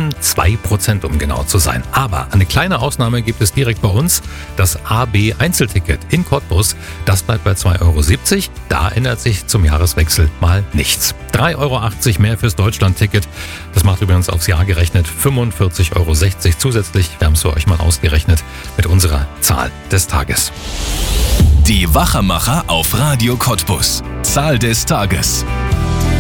2%, um genau zu sein. Aber eine kleine Ausnahme gibt es direkt bei uns. Das AB Einzelticket in Cottbus, das bleibt bei 2,70 Euro. Da ändert sich zum Jahreswechsel mal nichts. 3,80 Euro mehr fürs Deutschland-Ticket. Das macht übrigens aufs Jahr gerechnet 45,60 Euro zusätzlich. Wir haben es für euch mal ausgerechnet mit unserer Zahl des Tages. Die Wachermacher auf Radio Cottbus. Zahl des Tages.